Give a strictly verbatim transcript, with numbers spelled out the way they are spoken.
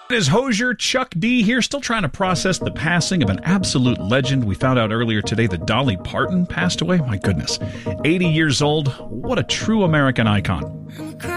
It is Hozier, Chuck D here, still trying to process the passing of an absolute legend. We found out earlier today that Dolly Parton passed away. My goodness. eighty years old. What a true American icon.